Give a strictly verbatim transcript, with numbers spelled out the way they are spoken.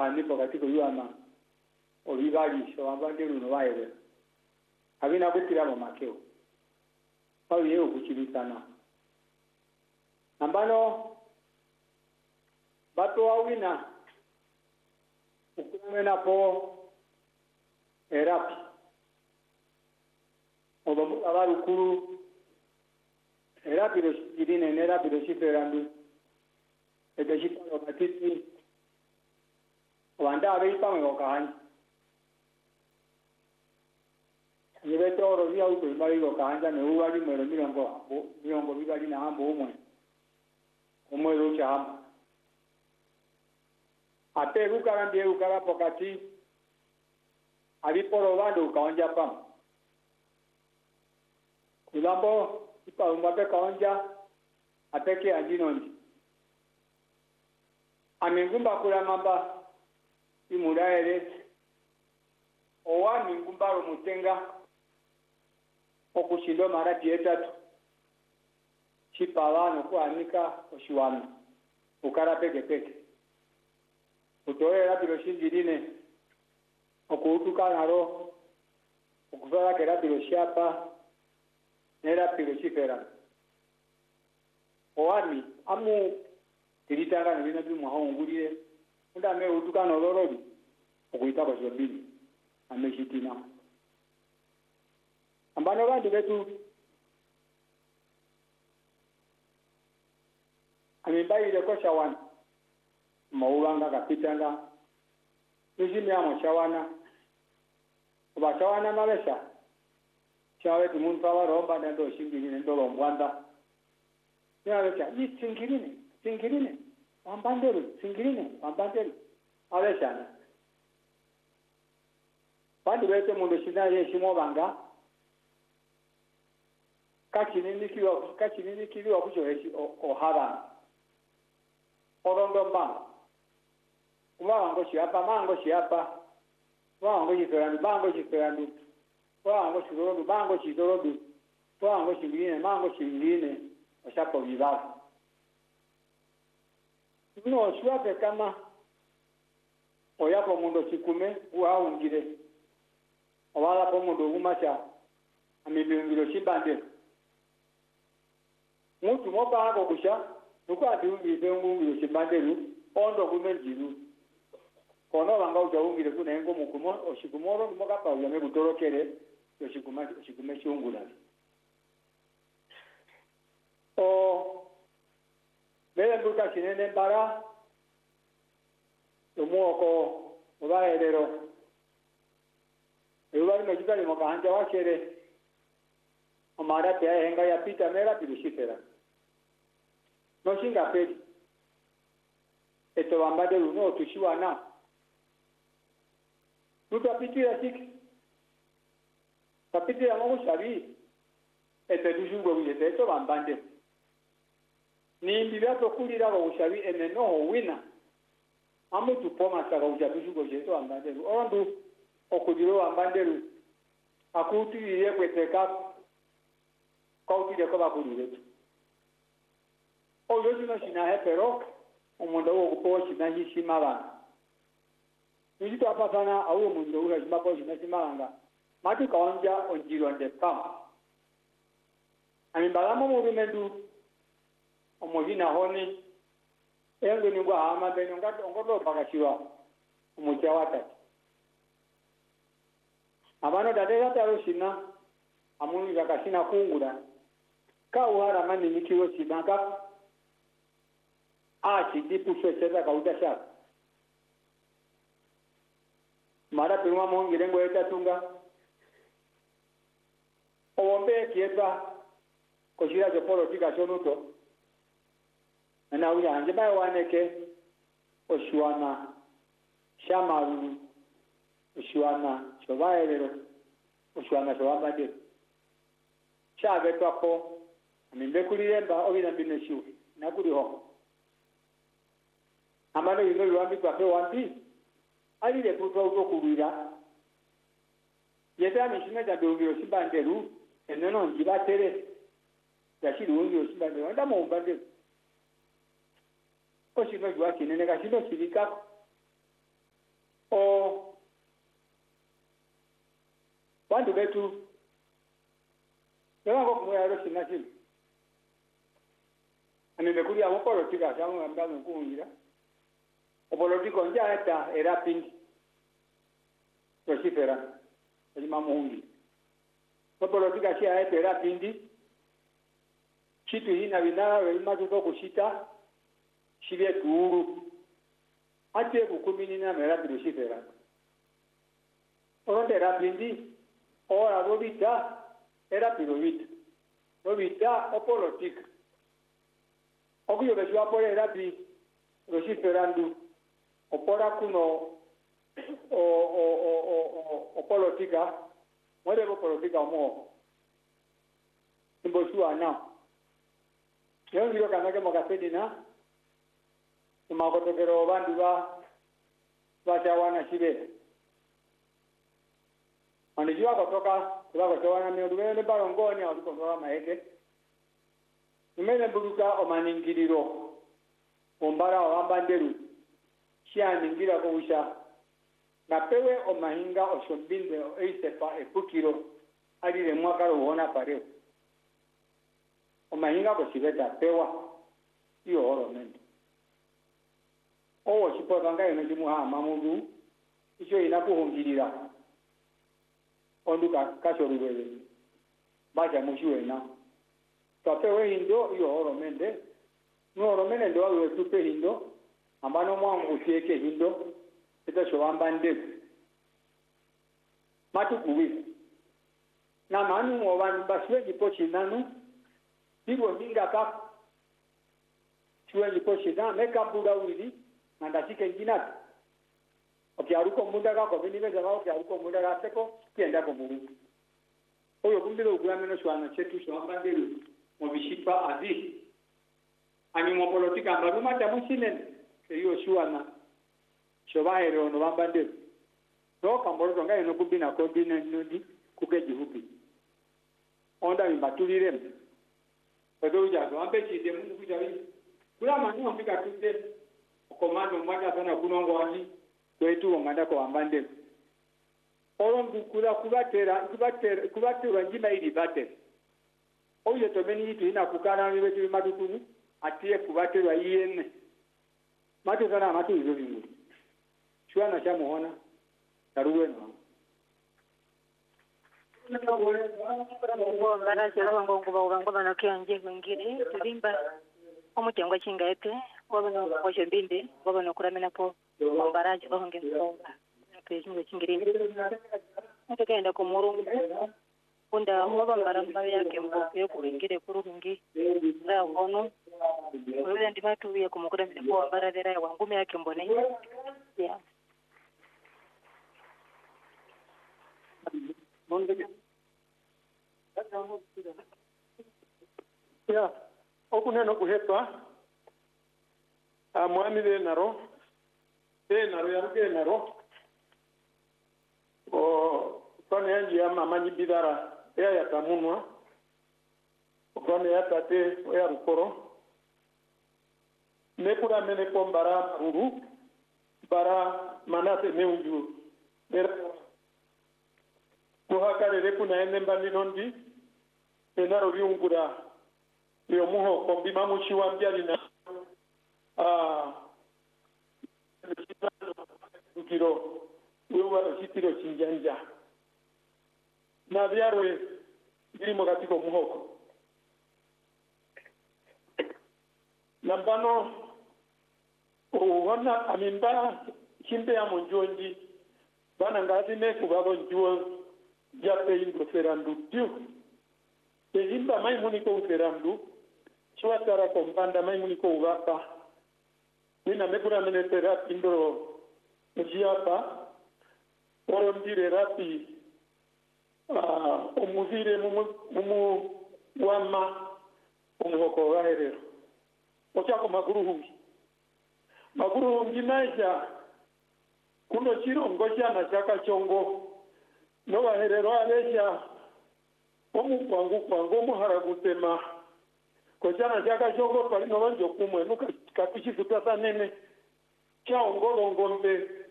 hanipo katika yuama olibali so abande luno bayewe abina kutira mu makeo pao yeo kuchilisana ambano bato wawina ukumena po erapi obamu abarukuru erapi lo shirine nerapi lo shiferandu ekashita batiti wanda abe pamwe okahani yebete oro bya uko imali okahanja ne uwali mwero milongo milongo bibali na hambo umwe umwe lo chama ate ukara ndiye ukara pokati aliporo wando ukaonja pam kulambo ipa umate kaonja ateke andinondi amengumba kula mamba imuraere owa mingumba ro mutenga okushindo mara pietatu chipawano kuanika oshiwano ukara peke peke utoera bilo shindirine okutuka naro okuvara kera bilo shapa nera bilo chifera oami amu tiritanga nina bimu haungurire unda me utuka nolorodi okuita kwa zombili ameshitina ambano bantu betu amembaile kwa shawana maulanga kapitanga nishime amo shawana kuba shawana malesha shawe tumuntu abaromba ndo shingirine ndo lombwanda nalesha ni singirine singirine wambandelu singirine wambandelu alesha bantu betu mundu shina yeshimo banga kachinini kiwa kachinini kiwa kuchoheshi ohara orondo mba wango shiapa mango shiapa wango shiferandu bango shiferandu wango shidorodu bango shidorodu wango shingine mango shingine oshapo vivavu no shuape kama oyapo mundo chikume uaungire owala po mundo umasha amibingiro shibande mutu mopa hako kusha nuko ati ungire ungire shibande ondo kumenjiru kono banga ujawungire kuna ngo mukumo oshikumoro mukapa uyame butorokere yoshikuma oshikume shungula o bele mbuka kinene bara umuoko ubaherero ebali mejikali mokahanja wakere amara te henga ya pita mera pirushifera no shinga pedi eto bambade uno tushiwana tutapitira siki tapitira mo shabi ete tujungo biyete eto bambande ni mbibya to kulira bo shabi emeno wina amu tupoma saka ujatujungo jeto bambande ondo okudiro bambande akutiriye kweteka kautire ko bakulire oyo sino shina hepero omundo wo kupochi na hishima bana nijito apatana awo mundo wo hishima pochi na shimanga mati kaonja onjiro nde kama ami balamo mu bimendu omuvina honi engo ningwa hama beno ngato ngodo bakashiwa umucha watati abano dadera taro shina amuni zakashina kungura ka uhara mani nikiwo shibanga achi dipu shwecheza kauta shaka mara piruma mongire ngo etatunga ombe kieta koshira je politika shonuto na uya anje bae waneke oshuana shamaru oshuana shobaelero oshuana shobamade shabe twapo amimbe kuliemba obina bineshu nakuli ho amano yino yuambi kwa pe wambi ali le puto uto kulira yeta mishime da dongiro sibanderu enono njibatere yashiri wongiro sibanderu nda mo mbande ko shino jwa kinene ka shino shirika bantu betu yango kumwe yaro sinachini amebekulia mopolotika samu ambazo kuungira opolotiko njaeta era pingi tosifera elima muungi opolotika sia eta era pingi chitu hina vinara welima tuto kushita shibye tuuru ate kukumini na mera tosifera oronde era pingi ora robita era pirovita robita opolotika okuyo beswa pole era pi rosiferandu opora kuno o o o o o politika mwede ko politika mo imboshua na yo ndio kana kama kafedina tumakotokero bandu ba bachawana shibe anijua kutoka kwa kutoka na ndio balongoni au kutoka maeke nimene buruka omaningiriro ombara wambanderu shianingira ko usha napewe omahinga oshombinde eisefa epukiro alire mwaka ruona pareo omahinga ko sibeta pewa iyo horo mendo owo chipotanga ino chimuha mamudu icho inakuhungirira onduka kashorubele baja mushuena tapewe hindo iyo horo mende no horo mende ndo awe tupe hindo ambano mwangu sieke hindo ita shobamba ndefu matu kuwi na manu mwawan baswe jipochi nanu higo hinga kap chue jipochi na meka mbuda wili nandashike njinatu okiaruko mbunda kako viniwe zama okiaruko mbunda kateko kienda kumuru oyo kundilo ugrameno shwana chetu shobamba ndefu mobishipa azi ani mopolotika mbaruma tamusinen iyo shuana shobaero no bambande no kamboro ngai no kubina ko bina nudi kukeji hupi onda imbatulire odo uja do ambe chi de mungu kujawi kula manu afika tude komando mmoja sana kunongo wani kwetu nganda ko bambande olombu kula kubatera kubatera kubatera njima ili bate oyo tomeni itu ina kukana ni wetu madukunu atie kubatera yene matu sana matu hizo vingi chua na cha muona taruwe no ngo ngara chero ngo ngo ngo ngo na kyanje ngire tulimba omutyangwa chingaete wabano kwashe mbinde wabano kuramena po mbaraje bahonge songa pejingo chingire ndikaenda ku murungu kunda ngoba mbaramba yake mboke kuringire kurungi ra ngono wewe ndi matu ya kumukura mbo mbaradera wangume yake mbone ya monde ya okuneno kuhetwa amwami de naro de naro ya de naro o tone yanji ya mama nyibidara ya ya tamunwa tone ya tate ya rukoro nekura mene kombara ruru bara manate neunju ber kuhakare repuna enemba ninondi enaro viungura yo muho kombi mamuchi wambiali na ah ukiro wewa sitiro chinjanja na vyarwe dilimo katiko muhoko nambano uwana amimba chimbe ya monjonji bana ngazi ne kubabo njuo jape indo ferandu tiu ezimba mai muniko ferandu chwa tara kompanda mai muniko ugapa nina mekura menetera indo njiapa orondire rapi ah omuvire mumu mumu wama umuhoko waherero ochako maguruhungi maguruhungi naija kuno chiro ngoja na chaka chongo no waherero alesha omu kwangu kwangu muharagutema kochana chaka chongo pali no banjo kumwe nuka kapichi tutasa nene cha ongolo ngombe